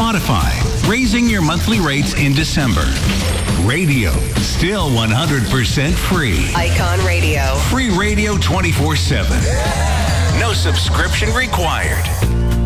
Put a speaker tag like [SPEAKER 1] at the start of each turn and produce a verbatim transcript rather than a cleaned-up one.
[SPEAKER 1] Spotify, raising your monthly rates in December. Radio, still one hundred percent free.
[SPEAKER 2] Icon Radio.
[SPEAKER 1] Free radio twenty-four seven. No subscription required.